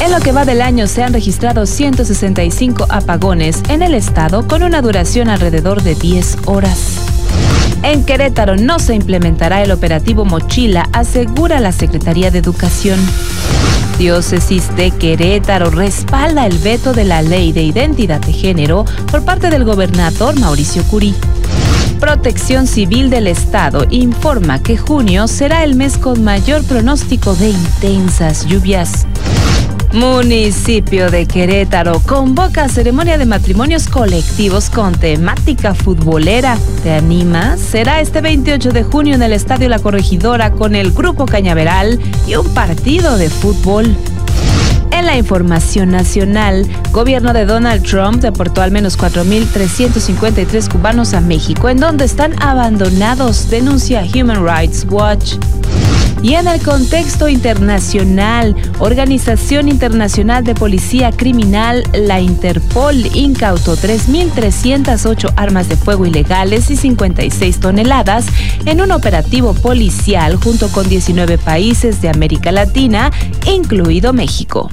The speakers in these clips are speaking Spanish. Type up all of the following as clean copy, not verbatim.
En lo que va del año se han registrado 165 apagones en el estado con una duración alrededor de 10 horas. En Querétaro no se implementará el operativo Mochila, asegura la Secretaría de Educación. Diócesis de Querétaro respalda el veto de la Ley de Identidad de Género por parte del gobernador Mauricio Curi. Protección Civil del Estado informa que junio será el mes con mayor pronóstico de intensas lluvias. Municipio de Querétaro convoca ceremonia de matrimonios colectivos con temática futbolera. ¿Te animas? Será este 28 de junio en el Estadio La Corregidora con el Grupo Cañaveral y un partido de fútbol. En la información nacional, gobierno de Donald Trump deportó al menos 4.353 cubanos a México, en donde están abandonados, denuncia Human Rights Watch. Y en el contexto internacional, Organización Internacional de Policía Criminal, la Interpol, incautó 3.308 armas de fuego ilegales y 56 toneladas en un operativo policial junto con 19 países de América Latina, incluido México.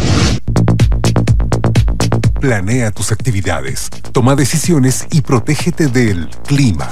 Planea tus actividades, toma decisiones y protégete del clima.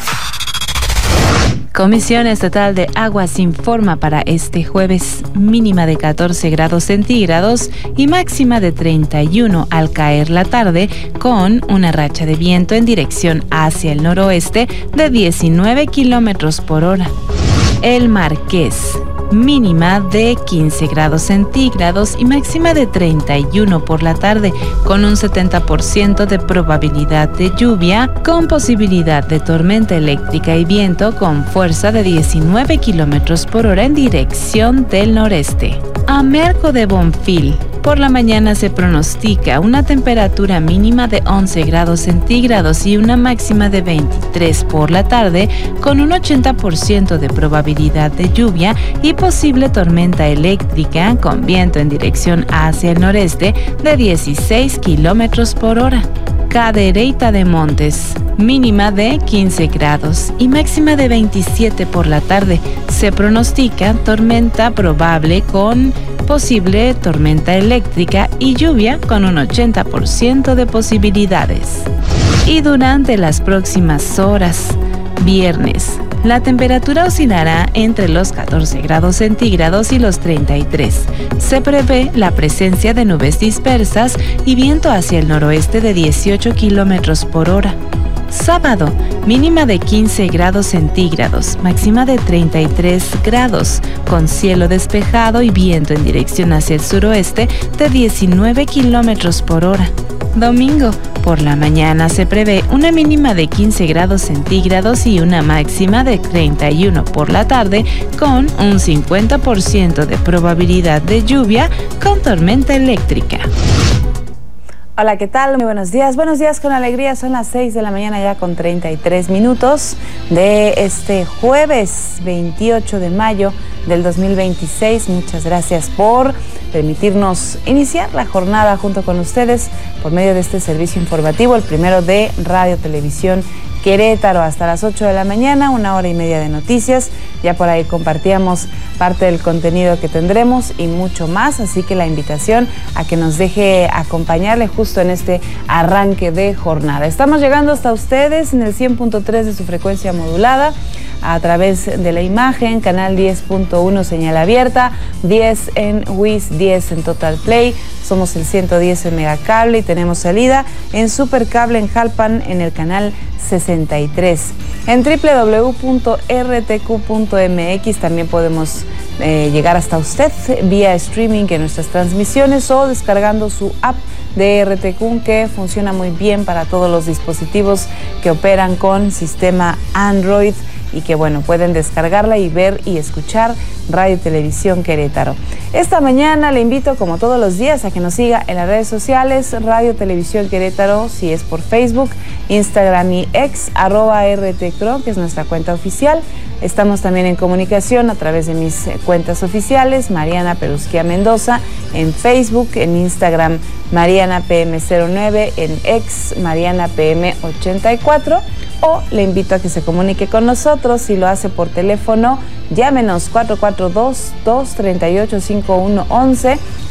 Comisión Estatal de Aguas informa para este jueves mínima de 14 grados centígrados y máxima de 31 al caer la tarde, con una racha de viento en dirección hacia el noroeste de 19 kilómetros por hora. El Marqués, mínima de 15 grados centígrados y máxima de 31 por la tarde, con un 70% de probabilidad de lluvia, con posibilidad de tormenta eléctrica y viento con fuerza de 19 kilómetros por hora en dirección del noreste. Amerco de Bonfil. Por la mañana se pronostica una temperatura mínima de 11 grados centígrados y una máxima de 23 por la tarde, con un 80% de probabilidad de lluvia y posible tormenta eléctrica con viento en dirección hacia el noreste de 16 kilómetros por hora. Cadereyta de Montes, mínima de 15 grados y máxima de 27 por la tarde. Se pronostica tormenta probable con posible tormenta eléctrica y lluvia con un 80% de posibilidades. Y durante las próximas horas, viernes, la temperatura oscilará entre los 14 grados centígrados y los 33. Se prevé la presencia de nubes dispersas y viento hacia el noroeste de 18 kilómetros por hora. Sábado, mínima de 15 grados centígrados, máxima de 33 grados, con cielo despejado y viento en dirección hacia el suroeste de 19 kilómetros por hora. Domingo, por la mañana se prevé una mínima de 15 grados centígrados y una máxima de 31 por la tarde, con un 50% de probabilidad de lluvia con tormenta eléctrica. Hola, ¿qué tal? Muy buenos días. Buenos días con alegría. Son las 6 de la mañana ya con 33 minutos de este jueves 28 de mayo del 2026. Muchas gracias por permitirnos iniciar la jornada junto con ustedes por medio de este servicio informativo, el primero de Radio Televisión Querétaro, hasta las 8 de la mañana, 1 hora y media de noticias. Ya por ahí compartíamos parte del contenido que tendremos y mucho más, así que la invitación a que nos deje acompañarle justo en este arranque de jornada. Estamos llegando hasta ustedes en el 100.3 de su frecuencia modulada, a través de la imagen, canal 10.1 señal abierta, 10 en WIS, 10 en Total Play, somos el 110 en Megacable y tenemos salida en Supercable en Jalpan en el canal 63. En www.rtq.mx también podemos llegar hasta usted vía streaming en nuestras transmisiones o descargando su app de RTQ, que funciona muy bien para todos los dispositivos que operan con sistema Android y que bueno, pueden descargarla y ver y escuchar Radio Televisión Querétaro. Esta mañana le invito, como todos los días, a que nos siga en las redes sociales, Radio Televisión Querétaro, si es por Facebook, Instagram y X, @RTCRO, que es nuestra cuenta oficial. Estamos también en comunicación a través de mis cuentas oficiales, Mariana Perusquía Mendoza, en Facebook, en Instagram, Mariana PM09, en X, Mariana PM84, o le invito a que se comunique con nosotros. Si lo hace por teléfono, llámenos 442-238-5111